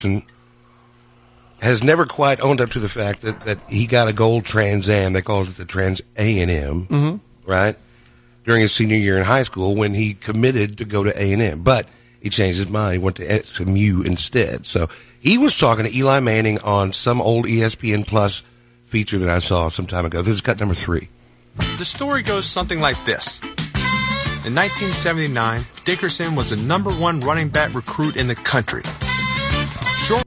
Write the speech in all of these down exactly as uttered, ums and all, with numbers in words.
has never quite owned up to the fact that, that he got a gold Trans Am. They called it the Trans A and M, Mm-hmm. right? During his senior year in high school when he committed to go to A and M. But he changed his mind. He went to S M U instead. So he was talking to Eli Manning on some old E S P N Plus feature that I saw some time ago. This is cut number three. The story goes something like this. In nineteen seventy-nine, Dickerson was the number one running back recruit in the country. Short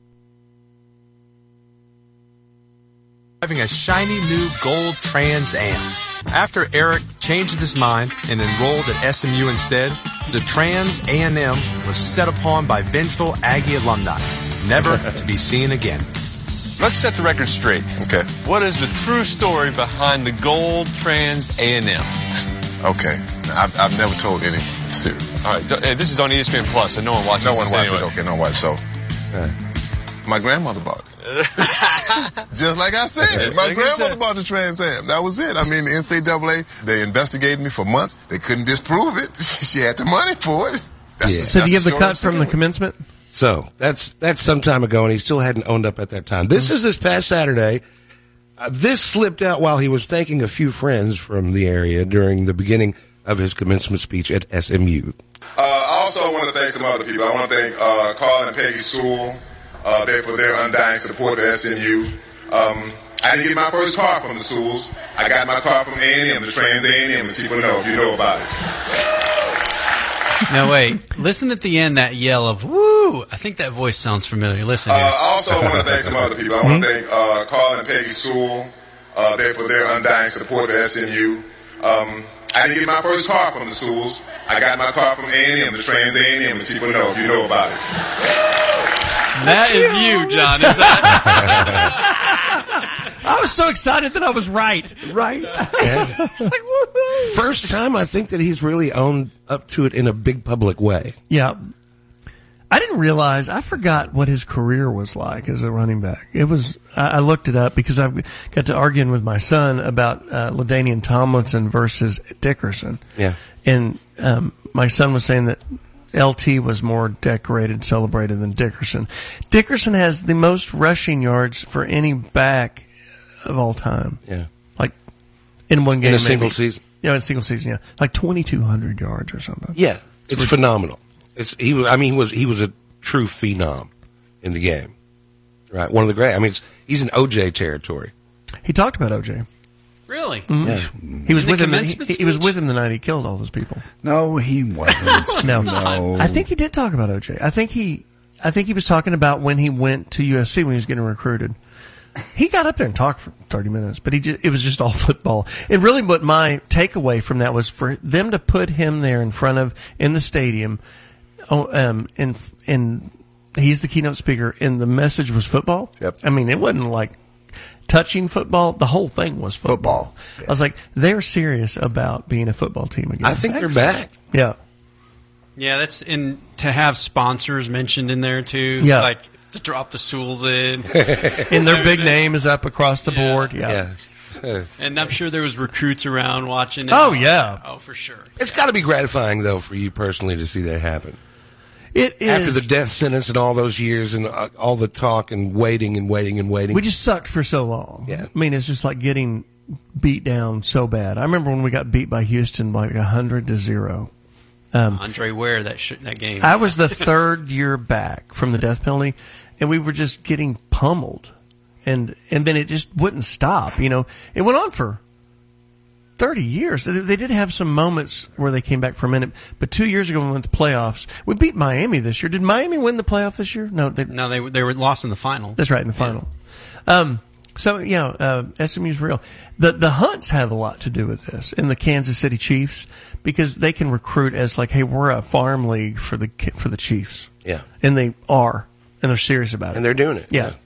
having a shiny new gold Trans Am. After Eric changed his mind and enrolled at S M U instead, the Trans A and M was set upon by vengeful Aggie alumni, never to be seen again. Let's set the record straight. Okay. What is the true story behind the gold Trans A and M? Okay. I've, I've never told any secret. All right. This is on E S P N Plus, so no one watches No one this watches anyway. it. Okay, no one. So, Right. my grandmother bought it. Just like I said, my Like grandmother said. bought the Trans Am. That was it. I mean, the N C double A, they investigated me for months. They couldn't disprove it. She had the money for it. That's Yeah. the- So do you that's have the story cut I'm from the saying. commencement? So that's that's some time ago, and he still hadn't owned up at that time. This is this past Saturday. Uh, this slipped out while he was thanking a few friends from the area during the beginning of his commencement speech at S M U. Uh, I also want to thank some other people. I want to thank uh, Carl and Peggy Sewell uh, they, for their undying support at S M U. Um, I didn't get my first car from the Sewells. I got my car from A and M, the Trans A and M, as people know, if you know about it. No, wait. Listen at the end, that yell of, woo! I think that voice sounds familiar. Listen Uh, here. I also want to thank some other people. I want to thank uh, Carl and Peggy Sewell uh, they, for their undying support at S M U. Um, I didn't get my first car from the Sewells. I got my car from A and M, the Trans A and M, as people know, if you know about it. That is you, John. Is that? I was so excited that I was right. Right. It's like, woohoo. First time I think that he's really owned up to it in a big public way. Yeah. I didn't realize, I forgot what his career was like as a running back. It was, I, I looked it up because I got to arguing with my son about uh, LaDainian Tomlinson versus Dickerson. Yeah. And um, my son was saying that L T was more decorated, celebrated than Dickerson. Dickerson has the most rushing yards for any back of all time. Yeah. Like in one game. In a maybe. single season. Yeah, in a single season, yeah. Like twenty-two hundred yards or something. Yeah. It's phenomenal. It's he was. I mean, he was he was a true phenom in the game, right? One of the great. I mean, it's, he's in O J territory. He talked about O J. Really? Mm-hmm. Yeah. He was In the with him. He, commencement he was speech? with him the night he killed all those people. No, he wasn't. No, No. I think he did talk about O J. I think he, I think he was talking about when he went to U S C when he was getting recruited. He got up there and talked for thirty minutes, but he just, it was just all football. And really, what my takeaway from that was for them to put him there in front of in the stadium. Oh, um, and and he's the keynote speaker, and the message was football. Yep. I mean, it wasn't like touching football. The whole thing was football. Yeah. I was like, they're serious about being a football team again. I think they're back. Yeah. Yeah, that's and to have sponsors mentioned in there too. Yeah. Like to drop the Sewells in. And their big name is up across the Yeah. board. Yeah. Yeah. And I'm sure there was recruits around watching it. Oh, yeah. Oh, for sure. It's got to be gratifying though for you personally to see that happen. It is. After the death sentence and all those years and uh, all the talk and waiting and waiting and waiting. We just sucked for so long. Yeah. I mean, it's just like getting beat down so bad. I remember when we got beat by Houston like a hundred to zero. Um, Andre Ware that sh- that game. I was the third year back from the death penalty, and we were just getting pummeled, and and then it just wouldn't stop. You know, it went on for thirty years. They, they did have some moments where they came back for a minute, but two years ago when we went to playoffs, we beat Miami this year. Did Miami win the playoff this year? No, they, no, they they were lost in the final. that's right, in the final. Um, so yeah, uh, S M U's real. The the Hunts have a lot to do with this, and the Kansas City Chiefs, because they can recruit as like, hey, we're a farm league for the for the Chiefs. Yeah. And they are, and they're serious about it. And they're doing it. Yeah.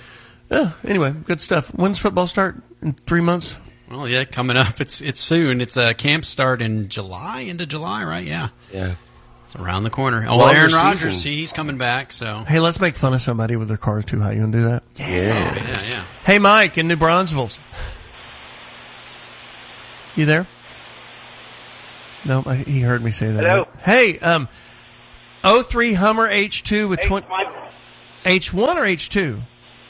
Yeah. Anyway, good stuff. When's football start? In three months? Well, yeah, coming up. It's it's soon. It's a camp start in July, into July, right? Yeah. Yeah. It's around the corner. Oh, Longer Aaron season. Rodgers, see, he's coming back, so. Hey, let's make fun of somebody with their car too high. You want to do that? Yeah. Yeah, yeah. Hey, Mike in New Braunfels. You there? No, I, he heard me say that. Hello? Hey, um, oh three Hummer H two with Hey, twenty. Mike. H one or H two?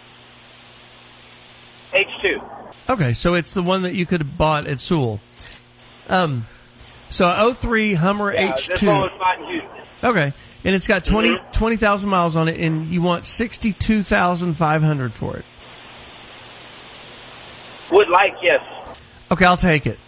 H two. Okay, so it's the one that you could have bought at Sewell. Um, so oh three Hummer Yeah, H two. this one was bought in Houston. Okay, and it's got twenty Mhm. twenty thousand miles on it, and you want sixty-two thousand five hundred for it. Would like, yes. Okay, I'll take it.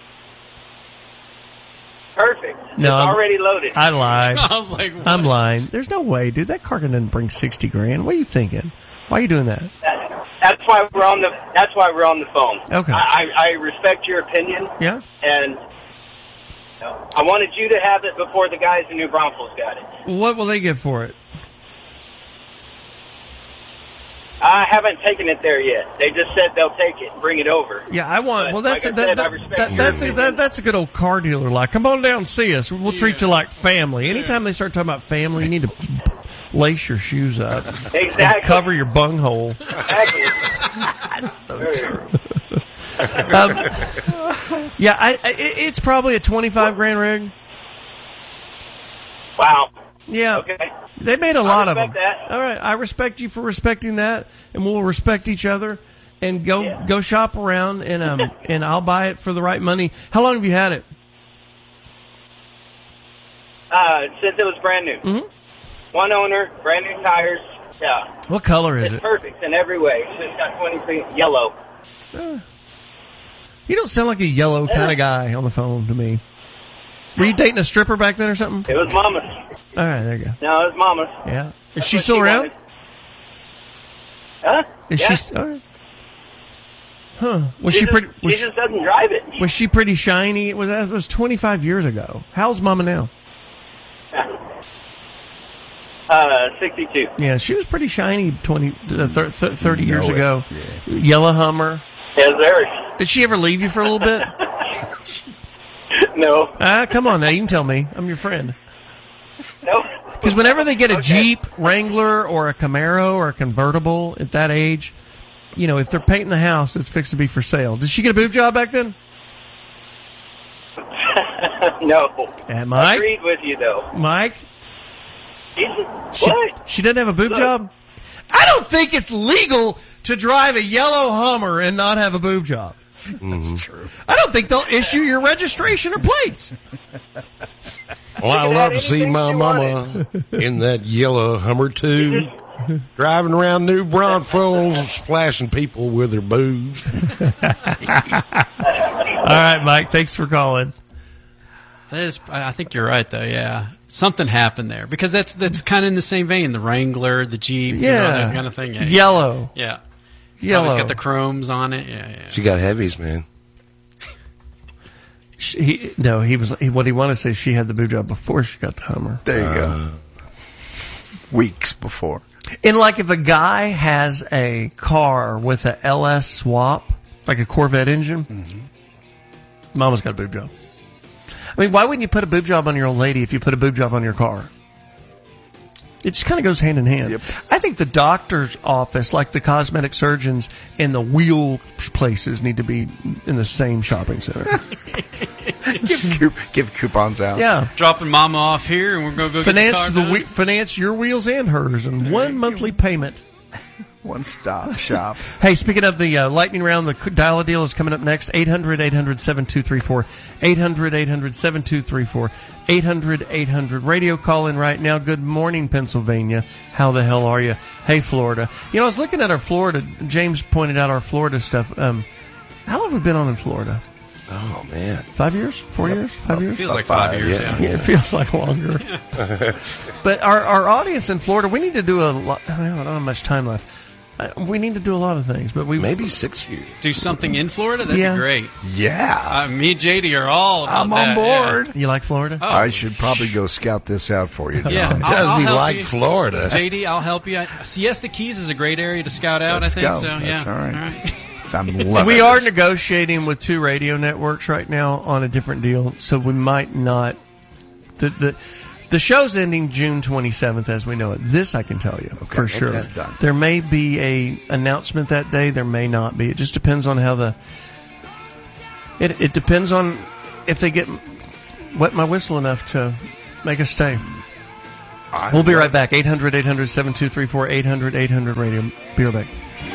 Perfect. No, it's I'm- already loaded. I lied. I was like, what? I'm lying. There's no way, dude. That car doesn't bring sixty grand. What are you thinking? Why are you doing that? That- That's why we're on the. That's why we're on the phone. Okay. I, I, I respect your opinion, Yeah? and I wanted you to have it before the guys in New Braunfels got it. What will they get for it? I haven't taken it there yet. They just said they'll take it and bring it over. Yeah, I want. But Well, that's like a, I that, said, I that, respect that, your that's a, opinion. that, that's a good old car dealer. Like, come on down and see us. We'll treat you like family. Anytime they start talking about family, you need to lace your shoes up and Exactly. cover your bunghole. Exactly. So Very- true. Um, yeah, I, I, it- it's probably a twenty-five grand rig. Wow. Yeah, Okay. they made a lot of them. respect that. All right, I respect you for respecting that, and we'll respect each other. And go Yeah. go shop around, and um and I'll buy it for the right money. How long have you had it? Uh, since it was brand new. Mhm. One owner, brand new tires. Yeah. What color is It's it? perfect in every way. It's just got twenty-three yellow. Uh, you don't sound like a yellow kind of guy on the phone to me. Were you dating a stripper back then or something? It was mama's. All right, there you go. No, it was mama's. Yeah, is That's she what still around? wanted. Huh? Is yeah. she? All right. Huh? Was She she just- pretty? Was she she, just doesn't drive it. was she pretty shiny? It was that was twenty-five years ago. How's Mama now? Uh, sixty-two. Yeah, she was pretty shiny twenty, uh, thir- th- thirty You know years it. ago. Yellow Hummer. Yes, there. Did she ever leave you for a little bit? No. Ah, come on now, you can tell me. I'm your friend. No. Because whenever they get a Okay. Jeep Wrangler or a Camaro or a convertible at that age, you know, if they're painting the house, it's fixed to be for sale. Did she get a boob job back then? No. Uh, Mike? Agreed with you, though. Mike? Jesus. She, What? she doesn't have a boob Look. job? I don't think it's legal to drive a yellow Hummer and not have a boob job. That's true. I don't think they'll issue your registration or plates. Well, I can love have to see anything my you mama in that yellow Hummer too, driving around New Braunfels, flashing people with her boobs. All right, Mike, thanks for calling. That is, I I think you're right, though. Yeah, something happened there because that's that's kind of in the same vein. The Wrangler, the Jeep, you know, Yeah. that kind of thing. Yeah, Yellow. yeah. Yellow. It's got the chromes on it. Yeah, yeah. She got heavies, man. She, he, no, he was. He, what he wanted to say, she had the boob job before she got the Hummer. There you Uh, go. Weeks before. And like, if a guy has a car with a L S swap, like a Corvette engine, Mm-hmm. Mama's got a boob job. I mean, why wouldn't you put a boob job on your old lady if you put a boob job on your car? It just kind of goes hand in hand. Yep. I think the doctor's office, like the cosmetic surgeons and the wheel places, need to be in the same shopping center. give, coup- give coupons out. Yeah. Dropping Mama off here, and we're gonna go Finance get the the car whe- done. finance your wheels and hers in one monthly payment. One stop shop. Hey, speaking of the uh, lightning round, the c- dial a deal is coming up next. eight hundred eight hundred seven two three four. eight hundred eight hundred seven two three four. eight hundred eight hundred radio call in right now. Good morning, Pennsylvania. How the hell are you? Hey, Florida. You know, I was looking at our Florida. James pointed out our Florida stuff. Um, how long have we been on in Florida? Oh man, Five years? Four years? Five years? Feels like five, five, years. yeah. Yeah. Yeah, it feels like longer. But our our audience in Florida, we need to do a lot. I don't have much time left. Uh, we need to do a lot of things, but we maybe six years. Do something in Florida. That'd Yeah. be great. Yeah. Uh, me and J D are all about I'm on that, yeah. board. You like Florida? Oh. I should probably go scout this out for you, Don. Yeah. I'll- Does I'll he help like you. Florida? J D, I'll help you. I, Siesta Keys is a great area to scout out. Let's I think go. so. Yeah. That's all right. All right. I'm loving We are this. negotiating with two radio networks right now on a different deal, so we might not. The the, the show's ending June twenty-seventh, as we know it. This I can tell you for sure. okay, done. There may be a announcement that day. There may not be. It just depends on how the. It it depends on if they get wet my whistle enough to make us stay. I We'll be love right back. eight hundred, eight hundred, seven two three four, eight hundred, eight hundred radio. Be right back.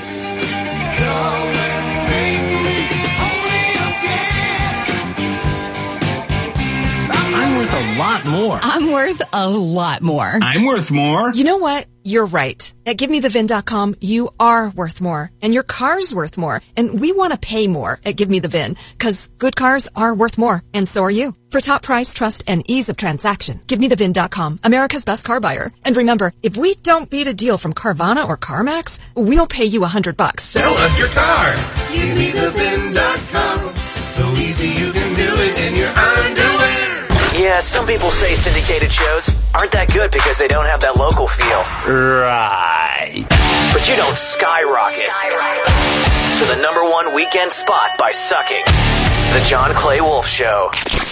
I'm worth a lot more. I'm worth a lot more. I'm worth more. You know what? You're right. At Give Me The Vin dot com, you are worth more. And your car's worth more. And we want to pay more at Give Me The Vin, because good cars are worth more. And so are you. For top price, trust, and ease of transaction, Give Me The Vin dot com, America's best car buyer. And remember, if we don't beat a deal from Carvana or CarMax, we'll pay you a hundred bucks. Sell us your car. Give Me The Vin dot com. So easy you can do it in your underwear. Yeah, some people say syndicated shows aren't that good because they don't have that local feel. Right. But you don't skyrocket, skyrocket to the number one weekend spot by sucking. The John Clay Wolf Show.